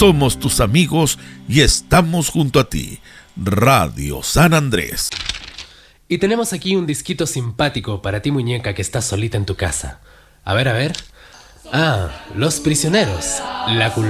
somos tus amigos y estamos junto a ti. Radio San Andrés. Y tenemos aquí un disquito simpático para ti, muñeca, que estás solita en tu casa. A ver. Ah, Los Prisioneros. La